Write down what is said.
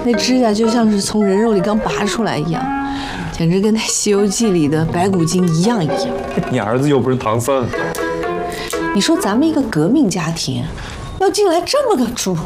那指甲就像是从人肉里刚拔出来一样，简直跟那《西游记》里的白骨精一样。 你儿子又不是唐僧。 你说咱们一个革命家庭，要进来这么个猪，